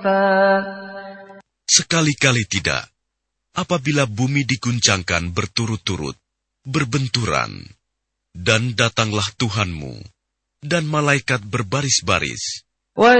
Sekali-kali tidak, apabila bumi diguncangkan berturut-turut, berbenturan, dan datanglah Tuhanmu, dan malaikat berbaris-baris,